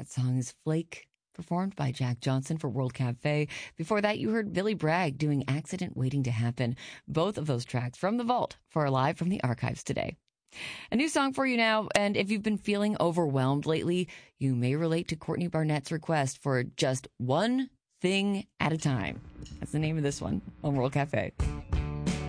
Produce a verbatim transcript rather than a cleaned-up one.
That song is Flake, performed by Jack Johnson for World Cafe. Before that, you heard Billy Bragg doing Accident Waiting to Happen. Both of those tracks from the vault for our Live from the Archives today. A new song for you now, and if you've been feeling overwhelmed lately, you may relate to Courtney Barnett's request for just one thing at a time. That's the name of this one on World Cafe.